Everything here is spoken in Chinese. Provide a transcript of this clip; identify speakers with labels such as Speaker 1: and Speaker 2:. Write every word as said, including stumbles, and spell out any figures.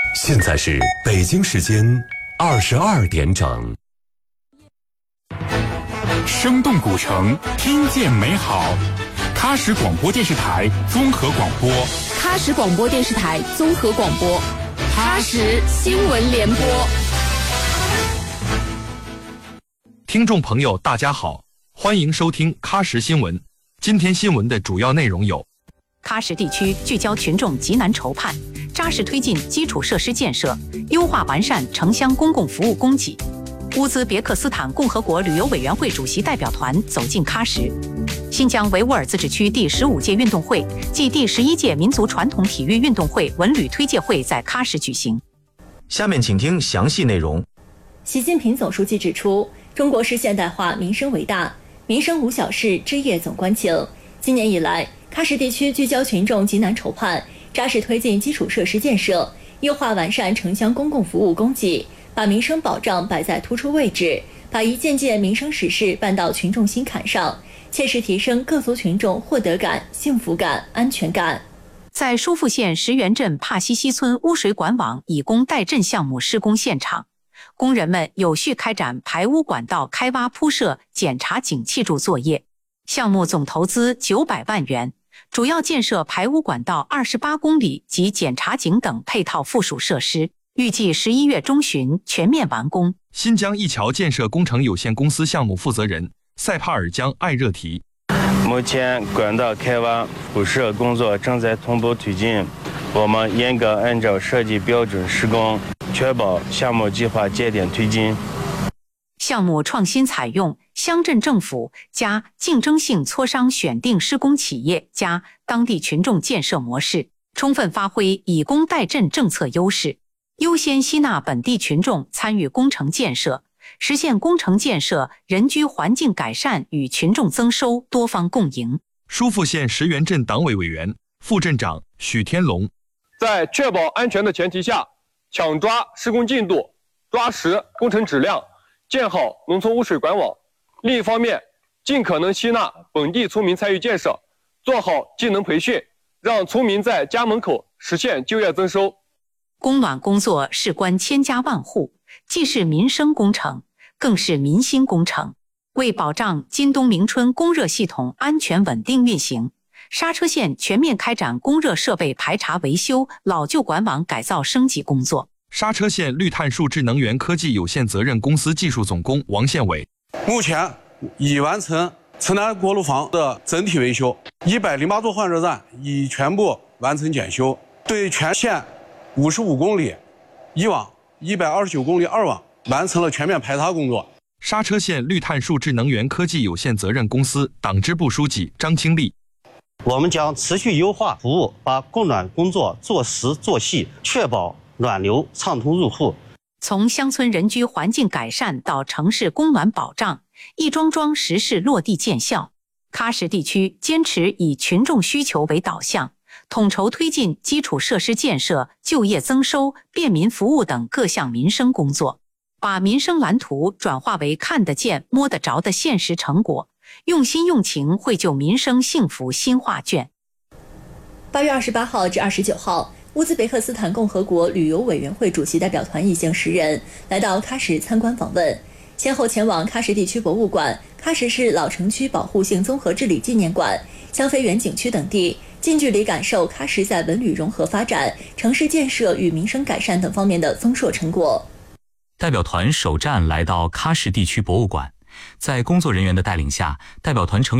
Speaker 1: 现在是北京时间二十二点整。
Speaker 2: 生动古城，听见美好。喀什广播电视台综合广播，
Speaker 3: 喀什广播电视台综合广播，喀什新闻联播。
Speaker 4: 听众朋友，大家好，欢迎收听喀什新闻。今天新闻的主要内容有：
Speaker 5: 喀什地区聚焦群众急难愁盼，扎实推进基础设施建设，优化完善城乡公共服务供给。乌兹别克斯坦共和国旅游委员会主席代表团走进喀什。新疆维吾尔自治区第十五届运动会暨第十一届民族传统体育运动会文旅推介会在喀什举行。
Speaker 6: 下面请听详细内容。
Speaker 7: 习近平总书记指出，中国式现代化民生为大，民生无小事，枝叶总关情。今年以来，喀什地区聚焦群众急难愁盼，扎实推进基础设施建设，优化完善城乡公共服务供给，把民生保障摆在突出位置，把一件件民生实事办到群众心坎上，切实提升各族群众获得感、幸福感、安全感。
Speaker 5: 在疏附县石原镇帕西西村污水管网以工代赈项目施工现场，工人们有序开展排污管道开挖铺设、检查井气柱作业。项目总投资九百万元，主要建设排污管道二十八公里及检查井等配套附属设施，预计十一月中旬全面完工。
Speaker 4: 新疆一桥建设工程有限公司项目负责人塞帕尔江艾热提：
Speaker 8: 目前管道开挖铺设工作正在同步推进，我们严格按照设计标准施工，确保项目计划节点推进。
Speaker 5: 项目创新采用乡镇政府加竞争性磋商选定施工企业加当地群众建设模式，充分发挥以工代赈政策优势，优先吸纳本地群众参与工程建设，实现工程建设人居环境改善与群众增收多方共赢。
Speaker 4: 疏附县石原镇党委委员、副镇长许天龙：
Speaker 9: 在确保安全的前提下，抢抓施工进度，抓实工程质量，建好农村污水管网。另一方面，尽可能吸纳本地村民参与建设，做好技能培训，让村民在家门口实现就业增收。
Speaker 5: 供暖工作事关千家万户，既是民生工程，更是民心工程。为保障今冬明春供热系统安全稳定运行，刹车县全面开展供热设备排查维修、老旧管网改造升级工作。
Speaker 4: 刹车县绿碳数智能源科技有限责任公司技术总工王宪伟：
Speaker 10: 目前已完成城南锅炉房的整体维修，一百零八座换热站已全部完成检修，对全县五十五公里一网、一百二十九公里二网完成了全面排查工作。
Speaker 4: 刹车县绿碳数智能源科技有限责任公司党支部书记张清丽：
Speaker 11: 我们将持续优化服务，把供暖工作做实做细，确保暖流畅通入户。
Speaker 5: 从乡村人居环境改善到城市供暖保障，一桩桩实事落地见效。喀什地区坚持以群众需求为导向，统筹推进基础设施建设、就业增收、便民服务等各项民生工作，把民生蓝图转化为看得见、摸得着的现实成果，用心用情绘就民生幸福新画卷。
Speaker 7: 八月二十八号至二十九号，乌兹别克斯坦共和国旅游委员会主席代表团一行十人来到喀什参观访问，先后前往喀什地区博物馆、喀什市老城区保护性综合治理纪念馆、香妃园景区等地，近距离感受喀什在文旅融合发展、城市建设与民生改善等方面的丰硕成果。
Speaker 12: 代表团首站来到喀什地区博物馆，在工作人员的带领下，代表团成